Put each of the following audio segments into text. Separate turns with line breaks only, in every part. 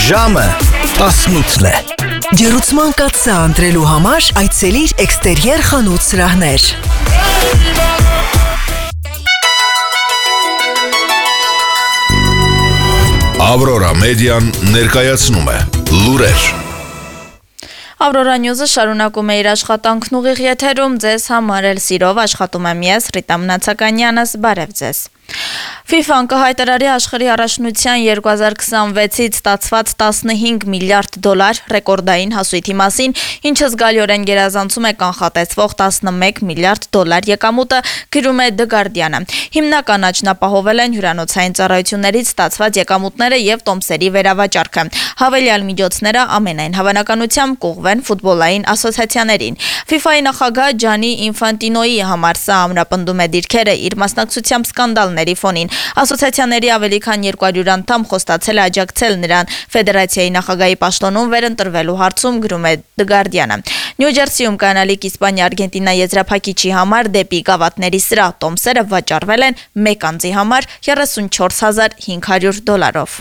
Ժամը 18-ն է։
Ջերուցման կաթսա ընտրելու համար այցելիր Էքստերիեր խանութ սրահներ։
Ավրորա մեդիան ներկայացնում է լուրեր։
Ավրորա Նյուզը շարունակում է իր աշխատանքն ուղիղ եթերում, ձեզ համար էլ սիրով աշխատում եմ ես, Ռիտա Մնացականյանս, բարև ձեզ։ FIFA-ն կհայտարարի աշխարհի առաջնության 2026-ից ստացված $15 միլիարդ ռեկորդային հասույթի մասին, ինչը զգալիորեն գերազանցում է կանխատեսվող $11 միլիարդ եկամուտը, գրում է The Guardian-ը։ Հիմնական աճն ապահովել են հյուրանոցային ծառայություններից ստացված եկամուտները եւ տոմսերի վերավաճառքը։ Հավելյալ միջոցները ամենայն հավանականությամբ կուղղվեն ֆուտբոլային ասոցիացիաներին։ FIFA-ի նախագահ Ջանի Ինֆանտինոյի համար սա ամրապնդում է դիրքերը իր մասնակցությամբ սկանդալների ֆոնին։ Ասոցիացիաների ավելի քան 200 անդամ խոստացել է աջակցել նրան ֆեդերացիայի նախագահի պաշտոնում վերընտրվելու հարցում, գրում է The Guardian-ը։ Նյու Ջերսիում կանալիք Իսպանիա-Արգենտինա եզրափակիչի համար դեպի գավաթների սրահ տոմսերը վաճառվել են մեկ անձի համար $34,500-ով։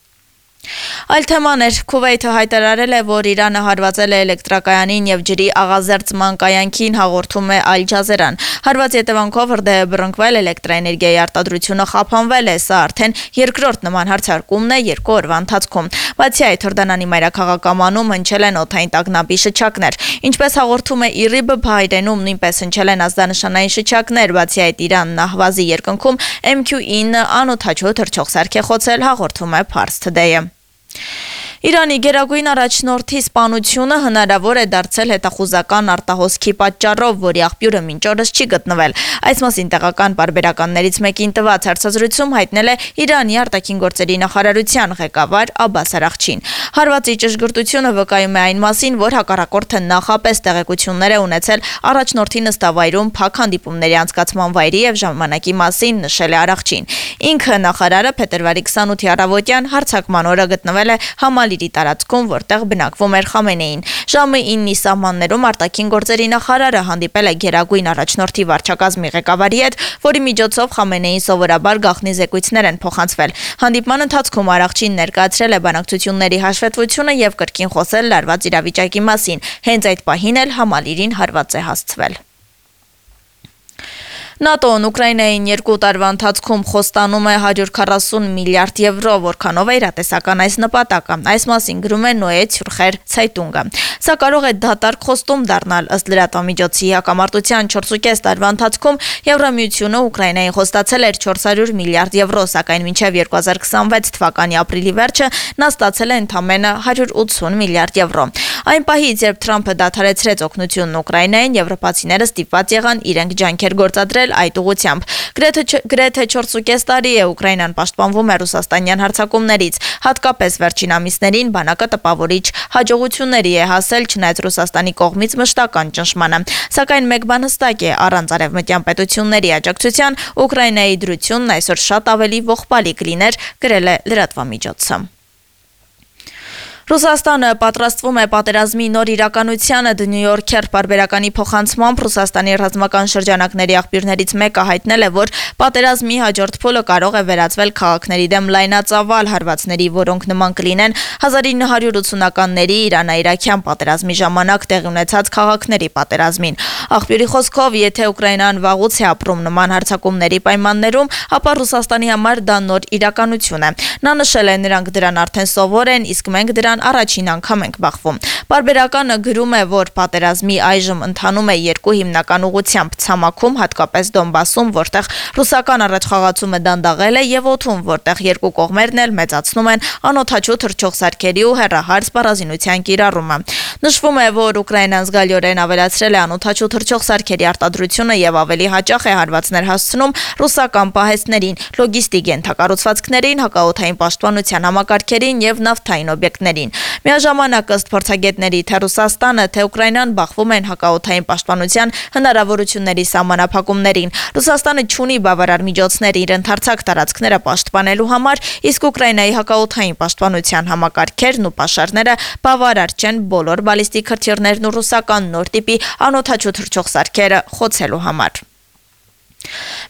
Այլ թեմաներ, Քուվեյթը հայտարարել է, որ Իրանը հարվածել է էլեկտրակայանին եւ ջրի աղազերծման կայանքին, հաղորդում է Al Jazeera-ն։ Հարվածի հետևանքով հրդեհ է բռնկվել, էլեկտրաէներգիայի արտադրությունը խափանվել է, սա արդեն երկրորդ նման հարձակումն է 2 օրվա ընթացքում։ Բացի այդ, Հորդանանի մայրաքաղաքամանում հնչել են օդային տագնապի շչակներ։ Ինչպես հաղորդում է IRIB, Բահրեյնում նույնպես հնչել են ազդանշանային շչակներ, բացի այդ Իրանն Ահվազի երկնքում MQ-9 անօդաչու թռչող սարք է խոցել, հաղորդում է Pars Today-ը։ Իրանի գերագույն առաջնորդի սպանությունը հնարավոր է դարձել հետախուզական արտահոսքի պատճառով, որի աղբյուրը մինչ օրս չի գտնվել։ Այս մասին տեղական պարբերականներից մեկին տված հարցազրույցում հայտնել է Իրանի արտաքին գործերի նախարարության ղեկավար Աբբաս Արաղչին։ Հարվածի ճշգրտությունը վկայում է այն մասին, որ հակառակորդը նախապես տեղեկություններ է ունեցել առաջնորդի նստավայրում փակ հանդիպումների անցկացման վայրի եւ ժամանակի մասին, նշել է Արաղչին։ Ինքը նախարարը փետրվարի 28-ի առավոտյան հարձակման օրը գտնվել է Համալիրի տարածքում, որտեղ բնակվում էր Խամենեին։ Ժամը 9-ի սահմաններում արտաքին գործերի նախարարը հանդիպել է գերագույն առաջնորդի վարչակազմի ղեկավարի հետ, որի միջոցով Խամենեին սովորաբար գաղտնի զեկույցներ են փոխանցվել։ Հանդիպման ընթացքում Արաղչին ներկայացրել է բանակցությունների հաշվետվությունը եւ կրկին խոսել լարված իրավիճակի մասին։ Հենց այդ պահին էլ Համալիրին հարված է հասցվել։ ՆԱՏՕ-ն Ուկրաինային 2 տարվա ընթացքում խոստանում է €140 միլիարդ, որքանով է իրատեսական այս նպատակը։ Այս մասին գրում է Նոե Ցյուրխեր ցայտունգը։ Սա կարող է դատարկ խոստում դառնալ, ըստ լրատվամիջոցի հակամարտության 4.5 տարվա ընթացքում Եվրամիությունը Ուկրաինային խոստացել էր €400 միլիարդ, սակայն մինչև 2026 թվականի ապրիլի վերջը նա ստացել է ընդամենը €180 միլիարդ։ Այն պահից, երբ Թրամփը դադարեցրեց օգնությունն Ուկրաինային, եվրոպացիները ստիպված եղան իրենք ջանքեր գործադրել այդ ուղղությամբ։ Գրեթե 4.5 տարի է Ուկրաինան պաշտպանվում է ռուսաստանյան հարձակումներից, հատկապես վերջին ամիսներին բանակը տպավորիչ հաջողությունների է հասել, չնայած Ռուսաստանի կողմից մշտական ճնշմանը։ Սակայն մեկ բան հստակ է, առանց արևմտյան պետությունների աջակցության Ուկրաինայի դրությունն այսօր շատ ավելի ողբալի կլիներ, գրել է լրատվամիջոցը։ Ռուսաստանը պատրաստվում է պատերազմի նոր իրականությանը։ The New Yorker պարբերականի փոխանցմամբ Ռուսաստանի ռազմական շրջանակների աղբյուրներից մեկը հայտնել է, որ պատերազմի հաջորդ փուլը կարող է վերածվել քաղաքների դեմ լայնածավալ հարվածների, որոնք նման կլինեն 1980-ականների Իրանա-իրաքյան պատերազմի ժամանակ տեղի ունեցած քաղաքների պատերազմին։ Աղբյուրի խոսքով, եթե Ուկրաինան վաղուց է ապրում նման հարձակումների պայմաններում, ապա Ռուսաստանի համար դա նոր իրականություն է։ Նա նշել է, նրանք դրան արդեն սովոր են, իսկ մենք դրան առաջին անգամ ենք բախվում։ Պարբերականը գրում է, որ պատերազմի այժմ ընթանում է 2 հիմնական ուղղությամբ՝ ցամաքում, հատկապես Դոնբասում, որտեղ ռուսական առաջխաղացումը դանդաղել է, եւ օդում, որտեղ երկու կողմերն էլ մեծացնում են անօդաչու թռչող սարքերի ու հեռահար սպառազինության կիրառումը։ Նշվում է, որ Ուկրաինան զգալիորեն ավելացրել է անօդաչու թռչող սարքերի արտադրությունը եւ ավելի հաճախ է հարվածներ հասցնում ռուսական պահեստներին, լոգիստիկ ենթակառուցվածքներին, հակաօդային պաշտպանության համակարգերին եւ նավթային օբյեկտներին։ Միաժամանակ, ըստ փորձագետների, թե Ռուսաստանը, թե Ուկրաինան բախվում են հակաօդային պաշտպանության հնարավորությունների սահմանափակումներին։ Ռուսաստանը չունի բավարար միջոցներ իր ընդարձակ տարածքները պաշտպանելու համար, իսկ Ուկրաինայի հակաօդային պաշտպանության համակարգերն ու պաշարները բավարար չեն բոլոր բալիստիկ հրթիռներն ու ռուսական նոր տիպի անօդաչու թռչող սարքերը խոցելու համար։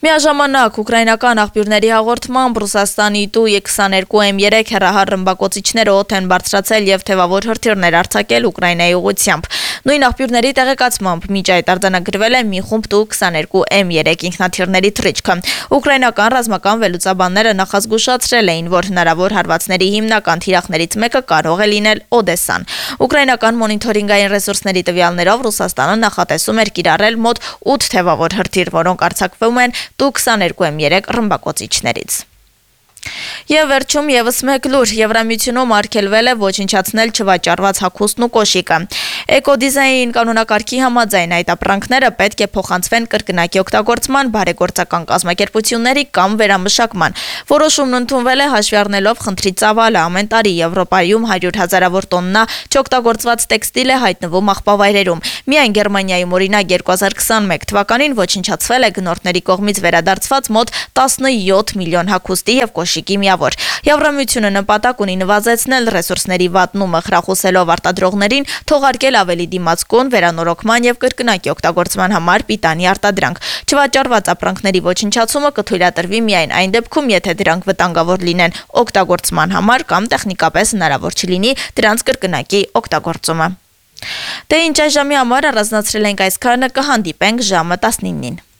Միաժամանակ ուկրաինական աղբյուրների հաղորդմամբ Ռուսաստանի Tu-22M3 հեռահար ռմբակոծիչները օդ են բարձրացել եւ թեւավոր հրթիռներ արձակել Ուկրաինայի ուղղությամբ։ Նույն աղբյուրների տեղեկացմամբ միջ այդ արձանագրվել է մի խումբ Tu-22M3 ինքնաթիռների թռիչքը։ Ուկրաինական ռազմական վերլուծաբանները նախազգուշացրել էին, որ հնարավոր հարվածների հիմնական թիրախներից մեկը կարող է լինել Օդեսան։ Ուկրաինական մոնիթորինգային ռեսուրսների տվյալներով Ռուսաստանը նախատեսում էր կիրառել մոտ 8 թեւավոր հրթիռ, որոնք արձակվում են Tu-22M3 ռմբակոծիչներից։ Եվ վերջում եւս մեկ լուր Եվրամիությունում արգելվել է ոչնչացնել չվաճառված հագուստն ու կոշիկը։ Էկոդիզայն կանոնակարգի համաձայն այդ ապրանքները պետք է փոխանցվեն կրկնակի օգտագործման բարեգործական կազմակերպությունների կամ վերամշակման։ Որոշումն ընդունվել է հաշվի առնելով խնդրի ծավալը։ Ամեն տարի Եվրոպայում 100 հազարավոր տոննա չօգտագործված տեքստիլ է հայտնվում աղբավայրերում։ Միայն Գերմանիայում օրինակ 2021 թվականին ոչնչացվել է գնորդների կողմից վերադարձված մոտ 17 միլիոն հագուստի եւ կոշիկի միավոր։ Եվրամիությունը նպատակ ունի նվազեցնել ռեսուրսների վատնումը, խրախուսելով արտադրողներին թողարկել ավելի դիմացկուն, վերանորոգման եւ կրկնակի օգտագործման համար պիտանի արտադրանք։ Չվաճառված ապրանքների ոչնչացումը կթույլատրվի միայն այն դեպքում, եթե դրանք վտանգավոր լինեն օգտագործման համար կամ տեխնիկապես հնարավոր չլինի դրանց կրկնակի օգտագործումը։ Դե ինչ այժմի համար առանձնացրել ենք այսքանը, կհանդիպենք ժամը 19-ին։